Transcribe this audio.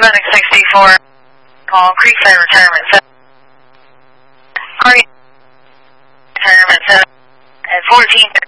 Paramedic 64, call Creekside Retirement Center. Retirement Center at 14.